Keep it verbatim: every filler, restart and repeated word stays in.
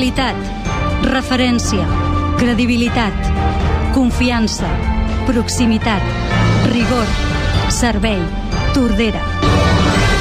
Qualitat, referència, credibilitat, confiança, proximitat, rigor, servei. Tordera.